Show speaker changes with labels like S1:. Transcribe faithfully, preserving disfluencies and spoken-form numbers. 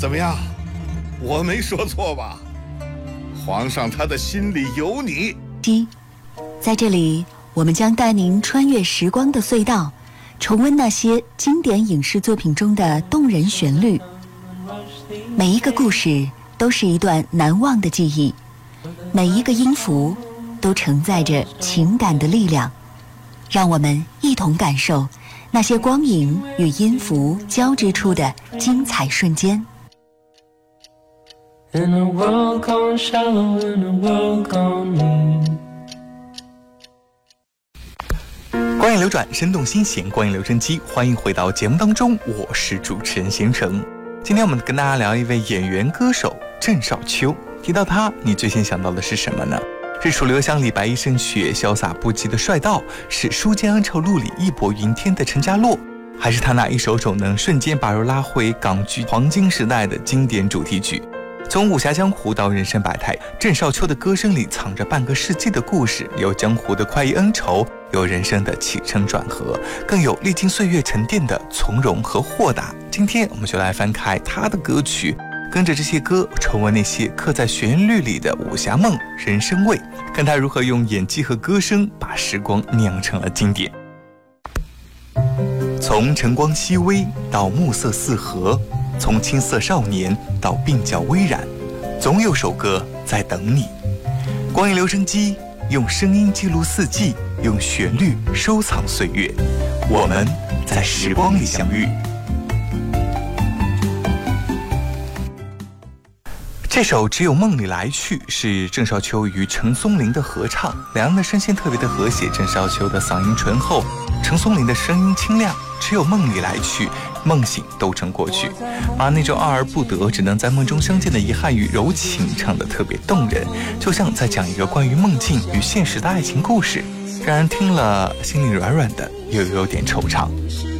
S1: 怎么样？我没说错吧？皇上他的心里有你。
S2: 在这里，我们将带您穿越时光的隧道，重温那些经典影视作品中的动人旋律。每一个故事都是一段难忘的记忆，每一个音符都承载着情感的力量。让我们一同感受那些光影与音符交织出的精彩瞬间。
S3: In a world gone shallow, in a world gone mean。
S4: 光影流转，生动新鲜，光影留声机，欢迎回到节目当中，我是主持人贤成。今天我们跟大家聊一位演员歌手郑少秋。提到他，你最先想到的是什么呢？是楚留香里白衣胜雪、潇洒不羁的帅道，是《书剑恩仇录》里义薄云天的陈家洛，还是他那一首首能瞬间把人拉回港剧黄金时代的经典主题曲？从武侠江湖到人生百态，郑少秋的歌声里藏着半个世纪的故事，有江湖的快意恩仇，有人生的起承转合，更有历经岁月沉淀的从容和豁达。今天我们就来翻开他的歌曲，跟着这些歌重温那些刻在旋律里的武侠梦、人生味，看他如何用演技和歌声把时光酿成了经典。从晨光熹微到暮色四合，从青涩少年到鬓角微染，总有首歌在等你。光影留声机，用声音记录四季，用旋律收藏岁月，我们在时光里相遇。这首《只有梦里来去》是郑少秋与陈松伶的合唱，两人的声线特别的和谐，郑少秋的嗓音醇厚，陈松伶的声音清亮。只有梦里来去，梦醒都成过去，把那种爱而不得，只能在梦中相见的遗憾与柔情唱得特别动人，就像在讲一个关于梦境与现实的爱情故事，让人听了心里软软的，又有点惆怅。